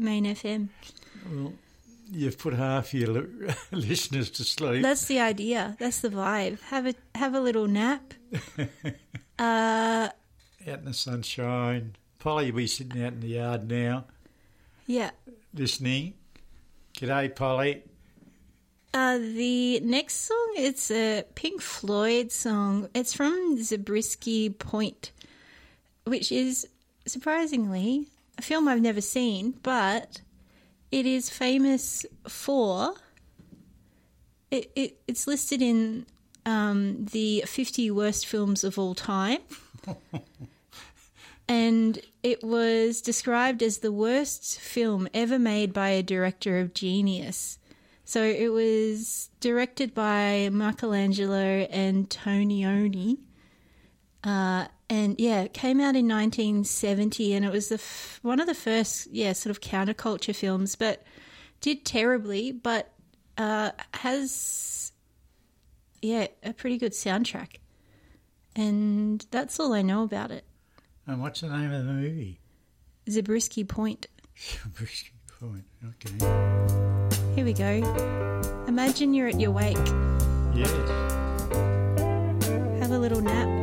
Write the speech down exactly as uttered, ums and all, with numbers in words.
Main F M. Well, you've put half your li- listeners to sleep. That's the idea. That's the vibe. Have a have a little nap. uh, out in the sunshine. Polly will be sitting out in the yard now. Yeah. Listening. G'day, Polly. Uh, the next song, it's a Pink Floyd song. It's from Zabriskie Point, which is surprisingly a film I've never seen, but it is famous for. It, it it's listed in um, the fifty worst films of all time. And it was described as the worst film ever made by a director of genius. So it was directed by Michelangelo Antonioni. Uh, and, yeah, it came out in nineteen seventy, and it was the f- one of the first, yeah, sort of counterculture films, but did terribly, but uh, has, yeah, a pretty good soundtrack. And that's all I know about it. And what's the name of the movie? Zabriskie Point. Zabriskie Point, okay. Here we go. Imagine you're at your wake. Yes. Have a little nap.